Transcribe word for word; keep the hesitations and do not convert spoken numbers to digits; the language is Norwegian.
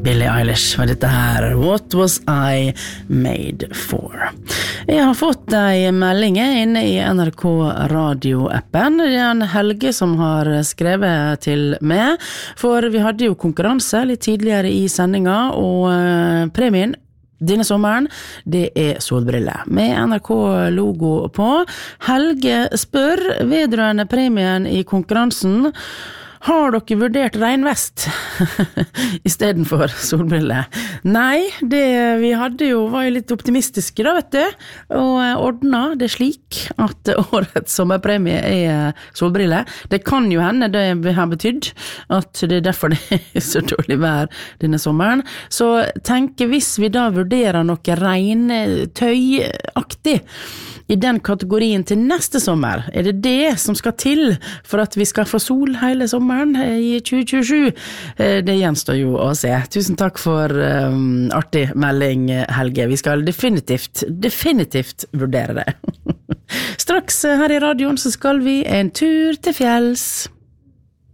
Billie Eilish var dette her. What was I made for? Jeg har fått en melding inne i N R K radio-appen. Det er en Helge som har skrevet til meg, for vi hadde jo konkurranse litt tidligere i sendinga, og premien denne sommeren, det er solbriller med N R K-logo på. Helge spør vedrørende premien i konkurransen: har dere vurdert regnvest i stedet for solbriller? Nei, det vi hadde jo var jo litt optimistiske da, vet du, og ordnet det slik at årets sommerpremie er solbriller. Det kan jo hende det har betydd at det er derfor det er så dårlig vær denne sommeren. Så tenker hvis vi da vurderer noe regntøyaktig i den kategorien til neste sommer, er det det som skal til for at vi skal få sol hele sommeren i tjue tjuesju? Det gjenstår jo å se. Tusen takk for um, artig melding, Helge. Vi skal definitivt, definitivt vurdere det. Straks her i radioen så skal vi en tur til fjells.